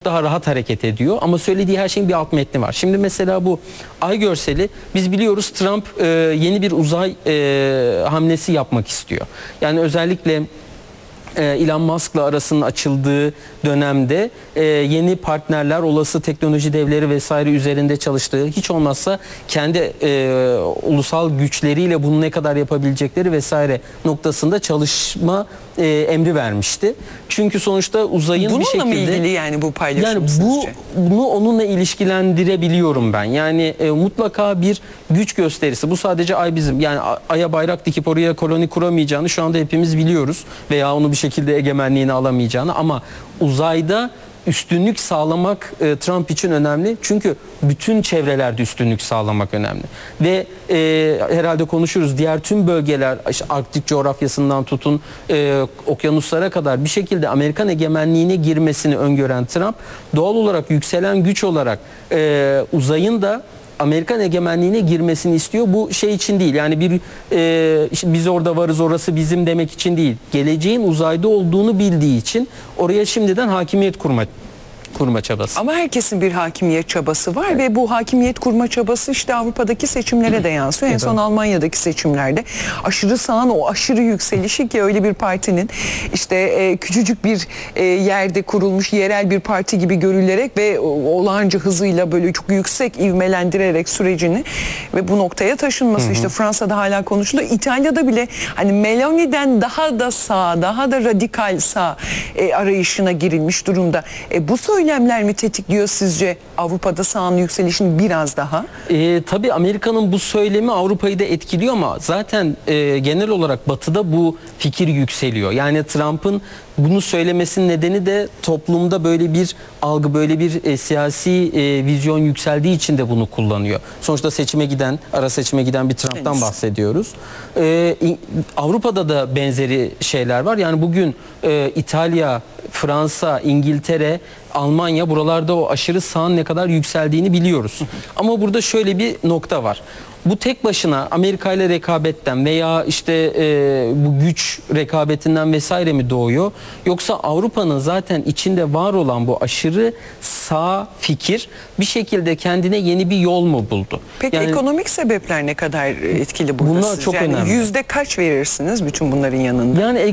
daha rahat hareket ediyor ama söylediği her şeyin bir alt metni var. Şimdi mesela bu ay görseli, biz biliyoruz Trump yeni bir uzay hamlesi yapmak istiyor. Yani özellikle Elon Musk'la arasının açıldığı dönemde yeni partnerler, olası teknoloji devleri vesaire üzerinde çalıştığı, hiç olmazsa kendi ulusal güçleriyle bunu ne kadar yapabilecekleri vesaire noktasında çalışma emri vermişti. Çünkü sonuçta uzayın bununla bir şekilde... mı ilgili yani bu paylaşım sizce? Bunu onunla ilişkilendirebiliyorum ben. Yani mutlaka bir güç gösterisi. Bu sadece ay bizim. Yani aya bayrak dikip oraya koloni kuramayacağını şu anda hepimiz biliyoruz. Veya onu bir şekilde egemenliğini alamayacağını. Ama uzayda üstünlük sağlamak Trump için önemli. Çünkü bütün çevrelerde üstünlük sağlamak önemli. Ve herhalde konuşuruz, diğer tüm bölgeler, işte Arktik coğrafyasından tutun okyanuslara kadar bir şekilde Amerikan egemenliğine girmesini öngören Trump, doğal olarak yükselen güç olarak uzayın da Amerikan egemenliğine girmesini istiyor. Bu şey için değil. Yani işte biz orada varız, orası bizim demek için değil. Geleceğin uzayda olduğunu bildiği için oraya şimdiden hakimiyet kurma çabası. Ama herkesin bir hakimiyet çabası var ve bu hakimiyet kurma çabası işte Avrupa'daki seçimlere de yansıyor. En son Almanya'daki seçimlerde aşırı sağın o aşırı yükselişi, ki öyle bir partinin işte küçücük bir yerde kurulmuş yerel bir parti gibi görülerek ve olağanca hızıyla böyle çok yüksek ivmelendirerek sürecini ve bu noktaya taşınması. İşte Fransa'da hala konuşuluyor. İtalya'da bile hani Meloni'den daha da sağ, daha da radikal sağ arayışına girilmiş durumda. Bu söylemler mi tetikliyor sizce Avrupa'da sağın yükselişini biraz daha? Tabii Amerika'nın bu söylemi Avrupa'yı da etkiliyor ama zaten genel olarak Batı'da bu fikir yükseliyor. Yani Trump'ın bunu söylemesinin nedeni de toplumda böyle bir algı, böyle bir siyasi vizyon yükseldiği için de bunu kullanıyor. Sonuçta ara seçime giden bir Trump'tan bahsediyoruz. Avrupa'da da benzeri şeyler var. Yani bugün İtalya, Fransa, İngiltere, Almanya, buralarda o aşırı sağın ne kadar yükseldiğini biliyoruz. Ama burada şöyle bir nokta var. Bu tek başına Amerika ile rekabetten veya işte bu güç rekabetinden vesaire mi doğuyor? Yoksa Avrupa'nın zaten içinde var olan bu aşırı sağ fikir bir şekilde kendine yeni bir yol mu buldu? Peki yani, ekonomik sebepler ne kadar etkili burada? Bunlar çok önemli. Yüzde kaç verirsiniz bütün bunların yanında? Yani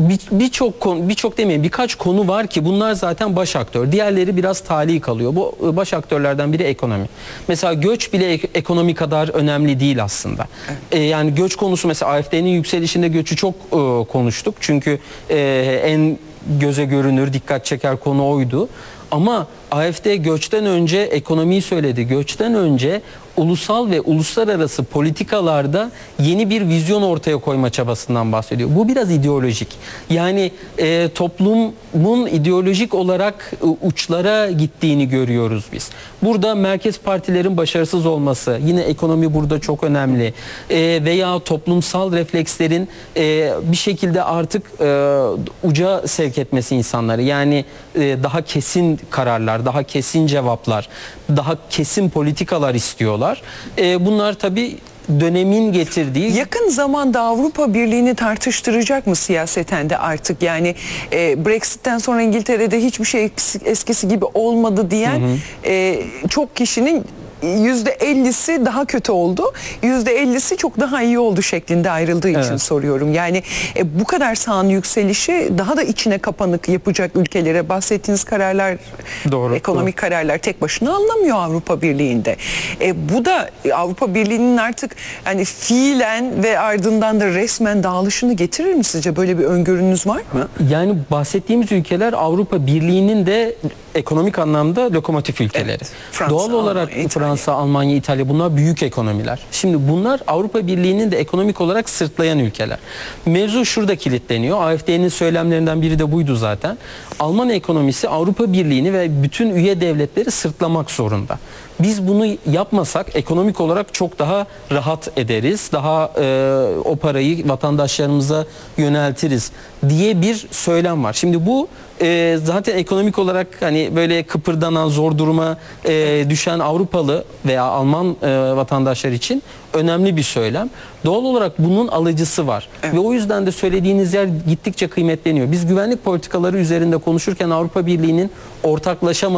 birçok demeyeyim, birkaç konu var ki bunlar zaten baş aktör. Diğerleri biraz tali kalıyor. Bu baş aktörlerden biri ekonomi. Mesela göç bile ekonomi kadar önemli değil aslında. Evet. Yani göç konusu, mesela AfD'nin yükselişinde göçü çok konuştuk. Çünkü en göze görünür, dikkat çeker konu oydu. Ama AfD göçten önce ekonomiyi söyledi. Göçten önce ulusal ve uluslararası politikalarda yeni bir vizyon ortaya koyma çabasından bahsediyor. Bu biraz ideolojik. Yani toplumun ideolojik olarak uçlara gittiğini görüyoruz biz. Burada merkez partilerin başarısız olması, yine ekonomi burada çok önemli. Veya toplumsal reflekslerin bir şekilde artık uca sevk etmesi insanları. Yani daha kesin kararlar, daha kesin cevaplar, daha kesin politikalar istiyorlar. Bunlar tabii dönemin getirdiği... Yakın zamanda Avrupa Birliği'ni tartıştıracak mı siyaseten de artık? Yani Brexit'ten sonra İngiltere'de hiçbir şey eskisi gibi olmadı diyen çok kişinin %50'si daha kötü oldu, %50'si çok daha iyi oldu şeklinde ayrıldığı için soruyorum. Yani bu kadar sağın yükselişi daha da içine kapanık yapacak ülkelere bahsettiğiniz kararlar, ekonomik kararlar tek başına alınamıyor Avrupa Birliği'nde. Bu da Avrupa Birliği'nin artık yani fiilen ve ardından da resmen dağılışını getirir mi sizce? Böyle bir öngörünüz var mı? Yani bahsettiğimiz ülkeler Avrupa Birliği'nin de ekonomik anlamda lokomotif ülkeleri. Evet. Doğal olarak Fransa, Almanya, İtalya, bunlar büyük ekonomiler. Şimdi bunlar Avrupa Birliği'nin de ekonomik olarak sırtlayan ülkeler. Mevzu şurada kilitleniyor. AfD'nin söylemlerinden biri de buydu zaten. Alman ekonomisi Avrupa Birliği'ni ve bütün üye devletleri sırtlamak zorunda. Biz bunu yapmasak ekonomik olarak çok daha rahat ederiz. Daha o parayı vatandaşlarımıza yöneltiriz diye bir söylem var. Şimdi bu zaten ekonomik olarak hani böyle kıpırdanan, zor duruma düşen Avrupalı veya Alman vatandaşlar için önemli bir söylem. Doğal olarak bunun alıcısı var. Evet. Ve o yüzden de söylediğiniz yer gittikçe kıymetleniyor. Biz güvenlik politikaları üzerinde konuşurken Avrupa Birliği'nin ortaklaşamadığı